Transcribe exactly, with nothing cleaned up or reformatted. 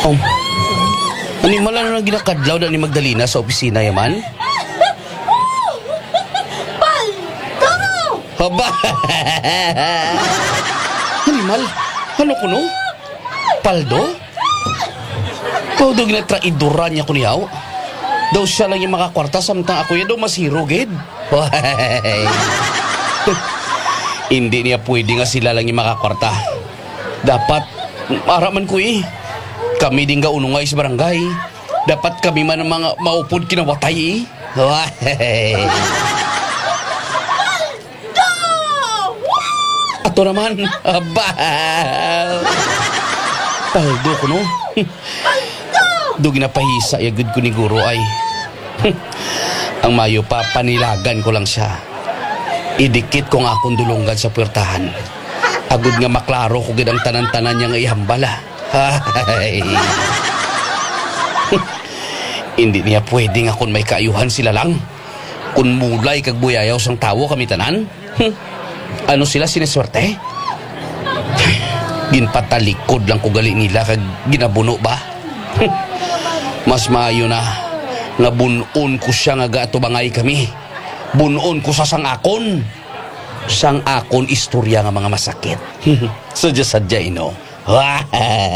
Um, ani mala na ginakadlaw na ni Magdalena sa opisina yaman? Paldo! Haba! Animal, ano ko no? Paldo? Paldo ginatraidoran niya ko niyaw? Daw siya lang yung makakwarta samtang ako yan daw masiro, gid. Hindi niya pwede nga sila lang yung makakwarta. Dapat, araman ko eh. Kami din ga unungay sa barangay. Dapat kami man ang mga maupod kinawatay eh. Ato naman, aba. Paldo ko no. Do ginapahisa yagud ko ni guro ay. Ang mayo pa panilagan ko lang siya. Idikit ko nga akong dulungan sa puwertahan. Agud nga maklaro ko gid ang tanan-tanan niya nga ihambala. Hindi niya pwede nga kung may kaayuhan sila lang. Kung mulay kag buyayaw sang tawo kami tanan. Ano sila sineswerte? Ginpatalikod lang ko gali nila kag ginabuno ba? Mas maayo na nga bunon ko siya nga gaatubangay kami. Bunon ko sa sangakon. Sangakon istorya nga mga masakit. Sadya-sadya ino.